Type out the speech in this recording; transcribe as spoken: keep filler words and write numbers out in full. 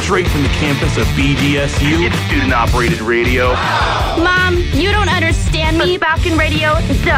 straight from the campus of B D S U. It's student-operated radio. Mom, you don't understand me. Falcon Radio, the